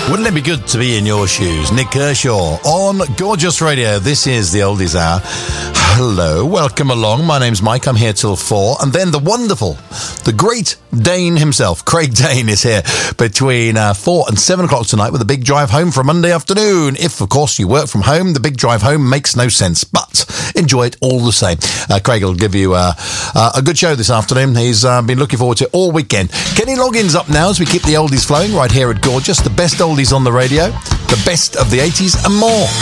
Wouldn't it be good to be in your shoes? Nick Kershaw on Gorgeous Radio. This is the Oldies Hour. Hello, welcome along. My name's Mike. I'm here till 4. And then the wonderful, the great Dane himself, Craig Dane, is here between 4 and 7 o'clock tonight with a big drive home for a Monday afternoon. If, of course, you work from home, the big drive home makes no sense, but enjoy it all the same. Craig will give you a good show this afternoon. He's been looking forward to it all weekend. Kenny Loggins up now as we keep the oldies flowing right here at Gorgeous. The best oldies on the radio, the best of the 80s and more.